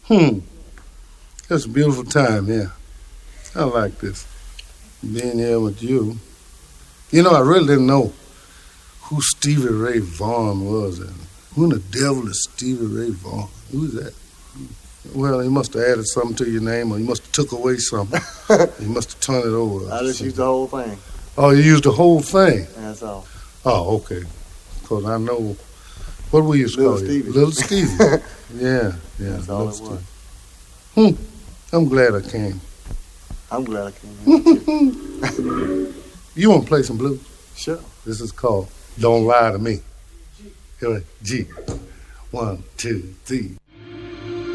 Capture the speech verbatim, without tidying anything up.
Hmm. It's a beautiful time here. I like this. Being here with you. You know, I really didn't know who Stevie Ray Vaughan was. And who in the devil is Stevie Ray Vaughan? Who's that? Well, he must have added something to your name, or he must have took away something. He must have turned it over. I just used the whole thing. Oh, you used the whole thing? That's all. Oh, okay. Because I know, what we used to Little call Stevie. you? Little Stevie. yeah, yeah. That's all it Stevie. was. Hmm. I'm glad I came. I'm glad I came here. You want to play some blues? Sure. This is called Don't Lie to Me. Here, G. One, two, three.